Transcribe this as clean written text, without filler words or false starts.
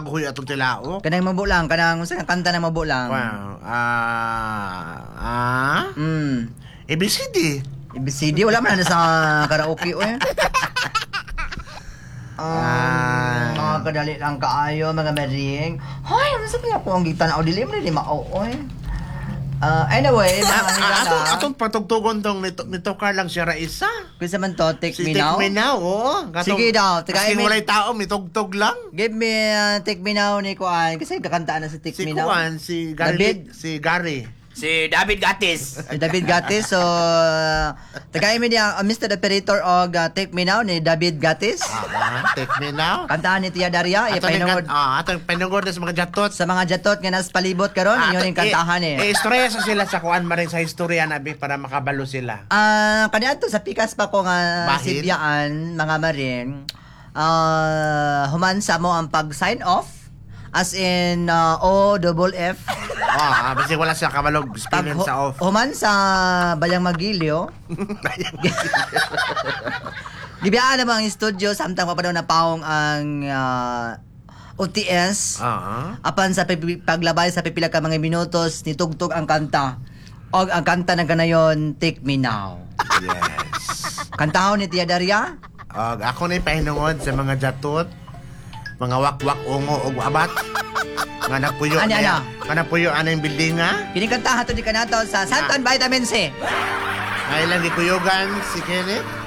paghuy atong tilao. Kanang mabulang, kanang sa kanta ng mabulang. Wow. ABCD. ABCD, wala man na sa karaoke, oy. Mga kadali lang kaayo, mga maring. Hoy, ano sabi ako ang gitana o dili mo ni maoy. Anyway, mga higala. Atong patugtugon tong nito ka lang siya Raisa. Kung man to, take Si me now. Take Me Now, oo. Sige daw, Kasi walay tao, mitugtog lang. Give me take me now ni Kuan. Kasi kakantaan na si take Si me now. Kuan, si Gary. David? Si Gary. Si David Gatis. Si David Gatis. So, tagay mi niya, Mr. Operator og take me now ni David Gatis. Take Me Now. Kantaan ni Tia Daria. Ipainungod Atong pinungod sa mga jatot. sa mga jatot nga nas palibot karon inyo ning kantahan eh. Istorya sa sila sa kuan maring sa istorya nabi para makabalo sila. Kaniadto sa pikas pa ko nga Bahid? sibyaan mga marin. Humansa mo ang pag-sign off as in OFF. Basta wala siya kabalog spelling sa off. Human sa Bayang Magilyo. Gibiyaan naman ang studio samtang pa daw na paong ang OTS. Apan sa paglabay sa pipila ka mga minutos nitugtog ang kanta. Og ang kanta na ganayon, Take Me Now. Yes. Kantahon ni Tia Daria. Ako na ipahinungod sa mga jatot, mga wakwak ungo og abat. Nga napuyo Ano? Nga napuyo anang building nga. Kini kantahan to di kanato sa Santan Vitamin C. Ay lang gikuyogan si Kenneth.